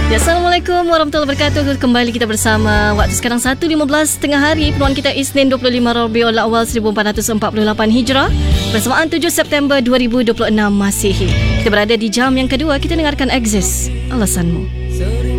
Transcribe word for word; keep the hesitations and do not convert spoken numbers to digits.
Ya, Assalamualaikum warahmatullahi wabarakatuh. Kembali kita bersama. Waktu sekarang satu lima belas tengah hari. Peluang kita Isnin dua puluh lima Rabiul Awal seribu empat ratus empat puluh lapan Hijrah bersamaan tujuh September dua ribu dua puluh enam Masihi. Kita berada di jam yang kedua. Kita dengarkan Exist, Alasanmu.